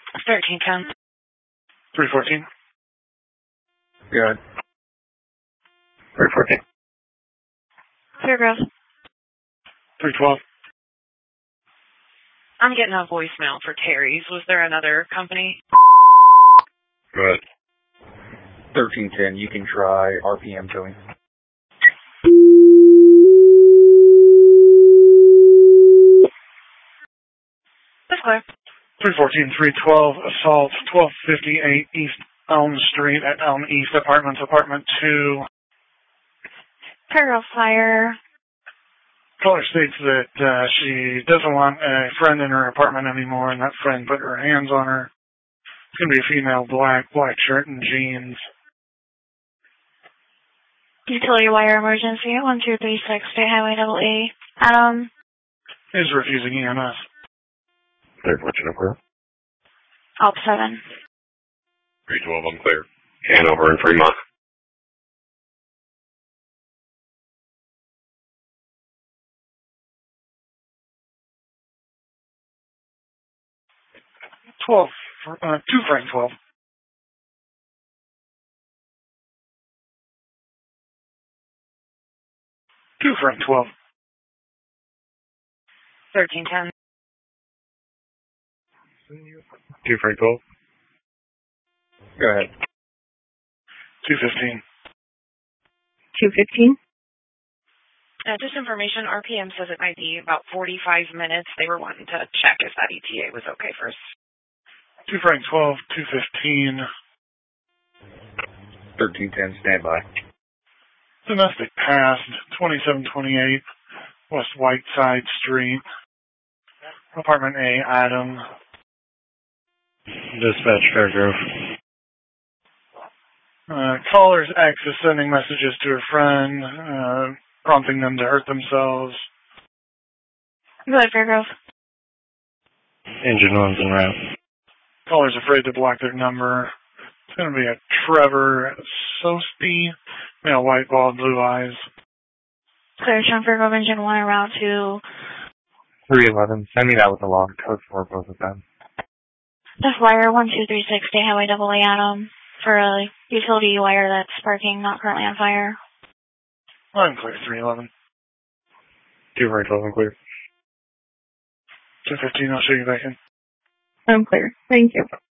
1310. 314. Good. 314. Fairgrove. 312. I'm getting a voicemail for Terry's. Was there another company? Good. 1310, you can try RPM towing. That's clear. 314, 312, assault, 1258 East Elm Street at Elm East Apartments, Apartment 2. Fairgrove Fire. Caller states that she doesn't want a friend in her apartment anymore, and that friend put her hands on her. It's going to be a female, black shirt and jeans. Utility wire emergency at 1236 State Highway AA. Adam. Is refusing EMS. 314, clear. Op 7. 312, I'm clear. Hanover and Fremont. Two Frank 12. 2 Frank 12. 1310. 2 Frank 12. Go ahead. 215. 215? Just information, RPM says it might be about 45 minutes. They were wanting to check if that ETA was okay first. 2 Frank 12, 215. 1310, standby. Domestic past, 2728 West Whiteside Street. Apartment A, Adam. Dispatch, Fairgrove. Caller's ex is sending messages to her friend, prompting them to hurt themselves. Go ahead, Fairgrove. Engine 1's en route. Caller's afraid to block their number. It's going to be a Trevor Sosti, male, white, bald, blue eyes. Clear, Sean Fairgrove, engine 1 en route to 311, send me that with the log code for both of them. F wire 1236 State Highway AA, Adam, for a utility wire that's sparking, not currently on fire. I'm clear, 311. 2 Frank 12, I'm clear. 215, I'll show you back in. I'm clear. Thank you.